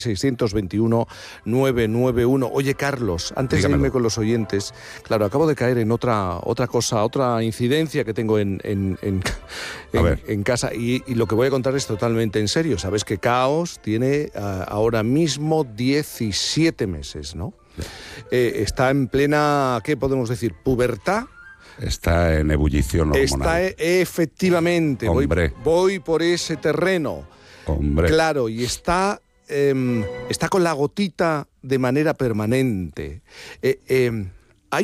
621-991. Oye, Carlos, antes Dígamelo. de irme con los oyentes, claro, acabo de caer en otra cosa, otra incidencia que tengo en casa, y lo que voy a contar es totalmente en serio. Sabes que Caos tiene ahora mismo 17 meses, ¿no? Está en plena, ¿qué podemos decir? ¿Pubertad? Está en ebullición hormonal. Efectivamente, voy por ese terreno. Hombre. Claro, y está con la gotita de manera permanente. Hay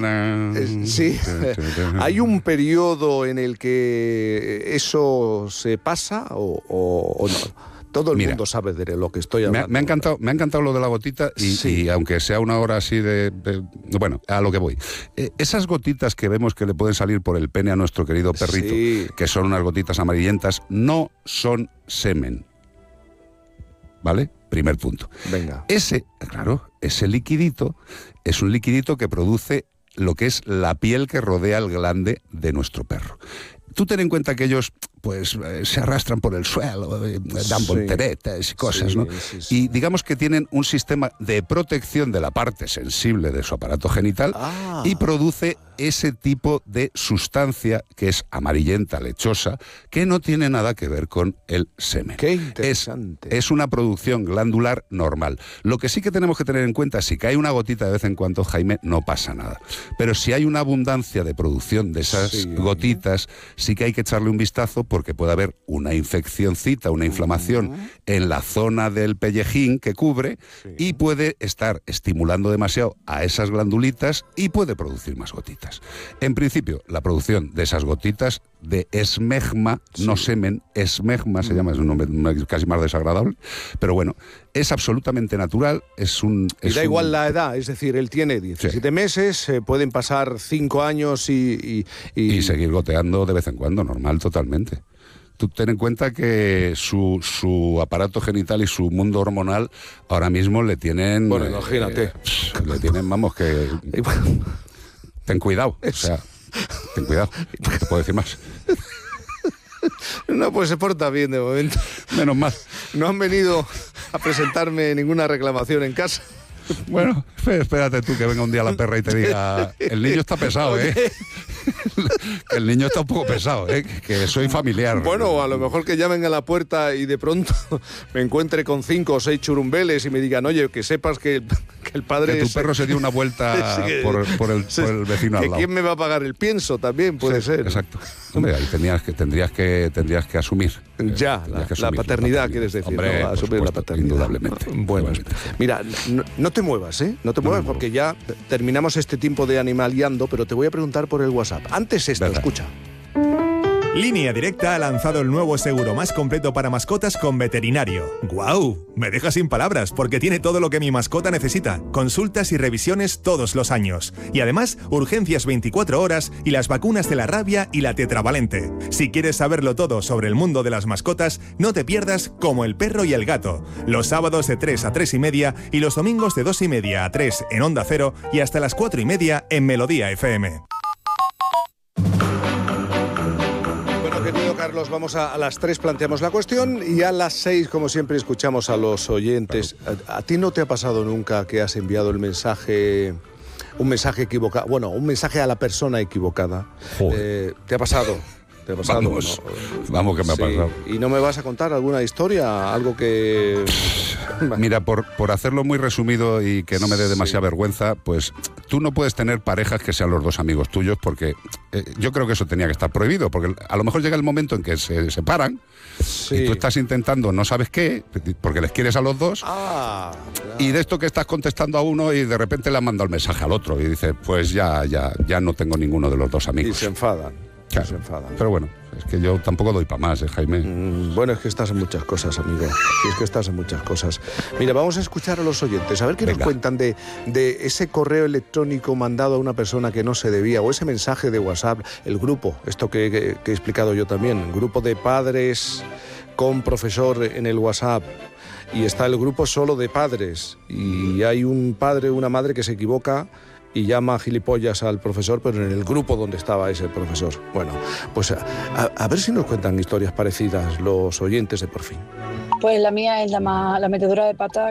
un periodo en el que eso se pasa o no. Todo el mundo sabe de lo que estoy hablando. Me ha encantado lo de la gotita y aunque sea una hora así bueno, a lo que voy. Esas gotitas que vemos que le pueden salir por el pene a nuestro querido perrito, que son unas gotitas amarillentas, no son semen. ¿Vale? Primer punto. Venga. Ese liquidito es un liquidito que produce lo que es la piel que rodea el glande de nuestro perro. Tú ten en cuenta que ellos pues se arrastran por el suelo, dan volteretas y cosas, ¿no? Y digamos que tienen un sistema de protección de la parte sensible de su aparato genital y produce ese tipo de sustancia que es amarillenta, lechosa, que no tiene nada que ver con el semen. ¡Qué interesante! Es una producción glandular normal. Lo que sí que tenemos que tener en cuenta, si cae una gotita de vez en cuando, Jaime, no pasa nada. Pero si hay una abundancia de producción de esas gotitas, sí que hay que echarle un vistazo, porque puede haber una infeccióncita, una inflamación en la zona del pellejín que cubre y puede estar estimulando demasiado a esas glandulitas y puede producir más gotitas. En principio, la producción de esas gotitas de esmegma, no semen, esmegma se llama, es un nombre casi más desagradable, pero bueno, es absolutamente natural, y da igual la edad, es decir, él tiene 17 meses, pueden pasar 5 años y seguir goteando de vez en cuando, normal, totalmente. Tú ten en cuenta que su aparato genital y su mundo hormonal ahora mismo le tienen... Bueno, imagínate. Le tienen, vamos, que... Ten cuidado, o sea, ten cuidado, no te puedo decir más. No, pues se porta bien de momento. Menos mal. No han venido a presentarme ninguna reclamación en casa. Bueno, espérate tú que venga un día la perra y te diga, el niño está pesado, ¿eh? Que el niño está un poco pesado, ¿eh? Que soy familiar. Bueno, a lo mejor que llamen a la puerta y de pronto me encuentre con 5 o 6 churumbeles y me digan, oye, que sepas que el padre... Que tu perro se dio una vuelta por el vecino al lado. ¿Quién me va a pagar el pienso? También puede ser. Exacto. Hombre, ahí tendrías que asumir. La paternidad, quieres decir. Hombre, ¿no? Asumir la paternidad. Indudablemente. Bueno, mira, no te muevas, ¿eh? No te muevas porque ya terminamos este tiempo de animaleando, pero te voy a preguntar por el WhatsApp. Antes esto, escucha. Línea Directa ha lanzado el nuevo seguro más completo para mascotas con veterinario. ¡Guau! Me deja sin palabras porque tiene todo lo que mi mascota necesita. Consultas y revisiones todos los años. Y además, urgencias 24 horas y las vacunas de la rabia y la tetravalente. Si quieres saberlo todo sobre el mundo de las mascotas, no te pierdas Como el perro y el gato. Los sábados de 3 a 3 y media y los domingos de 2 y media a 3 en Onda Cero y hasta las 4 y media en Melodía FM. Querido Carlos, vamos a las 3 planteamos la cuestión y a las 6, como siempre, escuchamos a los oyentes. ¿A ti no te ha pasado nunca que has enviado un mensaje equivocado? Bueno, un mensaje a la persona equivocada. ¿Te ha pasado? ¿Te ha pasado? Vamos que me ha pasado. ¿Y no me vas a contar alguna historia? Algo que... Mira, por hacerlo muy resumido y que no me dé demasiada vergüenza, pues tú no puedes tener parejas que sean los dos amigos tuyos, porque yo creo que eso tenía que estar prohibido, porque a lo mejor llega el momento en que se separan y tú estás intentando no sabes qué, porque les quieres a los dos, y de esto que estás contestando a uno y de repente le han mandado el mensaje al otro y dices, pues ya no tengo ninguno de los dos amigos. Y se enfadan. Claro. Se enfadan. Pero bueno, es que yo tampoco doy para más, Jaime. Bueno, es que estás en muchas cosas, amigo. Es que estás en muchas cosas. Mira, vamos a escuchar a los oyentes, a ver qué nos cuentan de ese correo electrónico mandado a una persona que no se debía, o ese mensaje de WhatsApp, el grupo, esto que he explicado yo también, grupo de padres con profesor en el WhatsApp. Y está el grupo solo de padres. Y hay un padre o una madre que se equivoca y llama gilipollas al profesor, pero en el grupo donde estaba ese profesor. Bueno, pues a ver si nos cuentan historias parecidas los oyentes de Por Fin. Pues la mía es la metedura de pata